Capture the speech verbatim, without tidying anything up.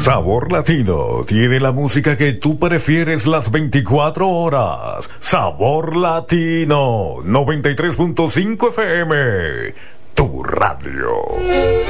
Sabor Latino tiene la música que tú prefieres las veinticuatro horas. Sabor Latino noventa y tres punto cinco F M, tu radio.